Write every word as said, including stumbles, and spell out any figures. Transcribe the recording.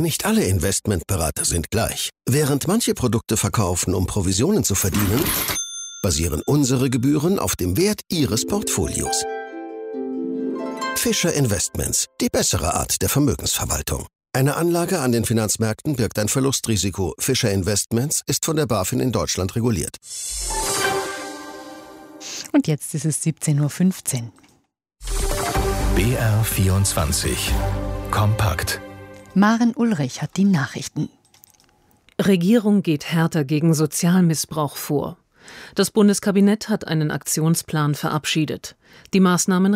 Nicht alle Investmentberater sind gleich. Während manche Produkte verkaufen, um Provisionen zu verdienen, basieren unsere Gebühren auf dem Wert Ihres Portfolios. Fischer Investments, die bessere Art der Vermögensverwaltung. Eine Anlage an den Finanzmärkten birgt ein Verlustrisiko. Fischer Investments ist von der BaFin in Deutschland reguliert. Und jetzt ist es siebzehn Uhr fünfzehn. B R vierundzwanzig. Kompakt. Maren Ulrich hat die Nachrichten. Regierung geht härter gegen Sozialmissbrauch vor. Das Bundeskabinett hat einen Aktionsplan verabschiedet. Die Maßnahmen